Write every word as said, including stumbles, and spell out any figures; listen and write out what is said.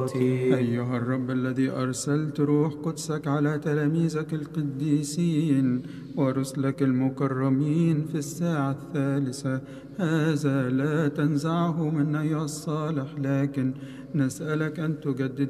أيها الرب الذي أرسلت روح قدسك على تلاميذك القديسين ورسلك المكرمين في الساعة الثالثة، هذا لا تنزعه منا يا الصالح، لكن نسألك أن تجدد